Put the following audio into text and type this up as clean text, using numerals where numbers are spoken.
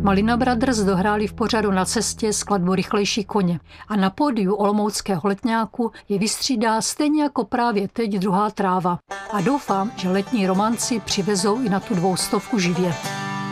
Malina Brothers dohráli v pořadu Na cestě skladbu Rychlejší koně a na pódiu olomouckého letňáku je vystřídá stejně jako právě teď Druhá tráva. A doufám, že letní romanci přivezou i na tu 200 živě.